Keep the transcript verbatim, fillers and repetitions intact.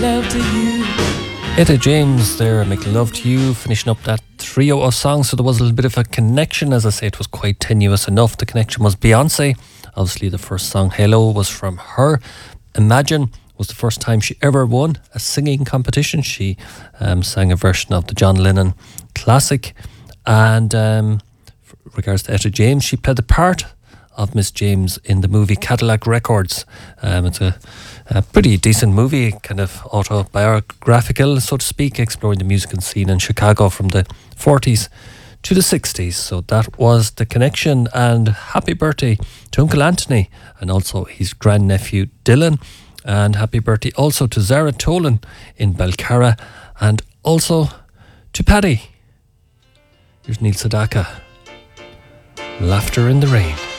love to you. Etta James there, making love to you, finishing up that trio of songs. So there was a little bit of a connection. As I say, it was quite tenuous enough. The connection was Beyonce. Obviously the first song, Halo, was from her. Imagine was the first time she ever won a singing competition. She um, sang a version of the John Lennon classic. And um, with regards to Etta James, she played the part of Miss James in the movie Cadillac Records. Um, it's a, a pretty decent movie, kind of autobiographical, so to speak, exploring the musical scene in Chicago from the forties to the sixties. So that was the connection. And happy birthday to Uncle Anthony and also his grandnephew Dylan. And happy birthday also to Zara Tolan in Belcarra and also to Paddy. Here's Neil Sedaka. Laughter in the Rain.